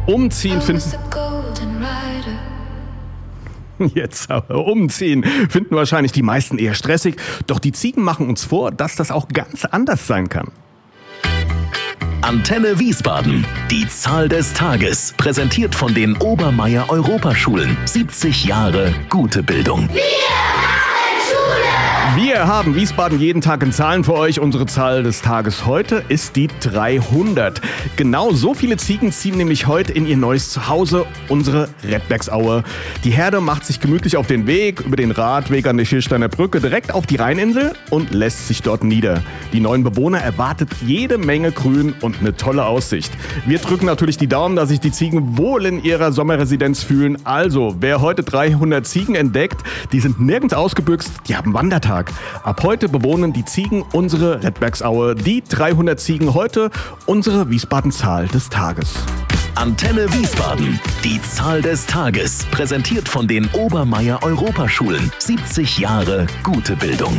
Umziehen finden wahrscheinlich die meisten eher stressig. Doch die Ziegen machen uns vor, dass das auch ganz anders sein kann. Antenne Wiesbaden. Die Zahl des Tages. Präsentiert von den Obermeier Europaschulen. 70 Jahre gute Bildung. Wir haben Wiesbaden jeden Tag in Zahlen für euch. Unsere Zahl des Tages heute ist die 300. Genau so viele Ziegen ziehen nämlich heute in ihr neues Zuhause, unsere Redbergsaue. Die Herde macht sich gemütlich auf den Weg über den Radweg an der Schilsteiner Brücke direkt auf die Rheininsel und lässt sich dort nieder. Die neuen Bewohner erwartet jede Menge Grün und eine tolle Aussicht. Wir drücken natürlich die Daumen, dass sich die Ziegen wohl in ihrer Sommerresidenz fühlen. Also, wer heute 300 Ziegen entdeckt, die sind nirgends ausgebüxt, die haben Wandertag. Ab heute bewohnen die Ziegen unsere Redbergsaue. Die 300 Ziegen heute, unsere Wiesbaden-Zahl des Tages. Antenne Wiesbaden. Die Zahl des Tages. Präsentiert von den Obermeier Europaschulen. 70 Jahre gute Bildung.